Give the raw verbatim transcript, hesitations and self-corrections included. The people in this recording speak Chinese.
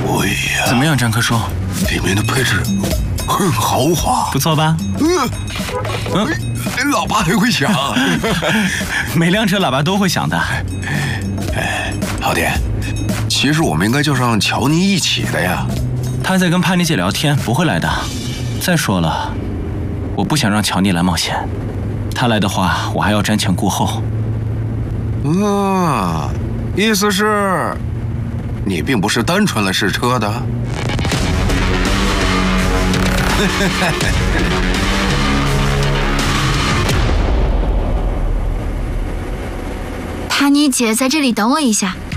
对呀。 怎么样，张科叔？ 里面的配置很豪华， 不错吧？ 嗯嗯，喇叭还会响。 每辆车喇叭都会响的。 哎，老爹，其实我们应该叫上乔尼一起的呀。 他在跟潘妮姐聊天，不会来的。再说了，我不想让乔尼来冒险。他来的话，我还要瞻前顾后。 啊，意思是，你并不是单纯来试车的。 潘妮姐在这里等我一下。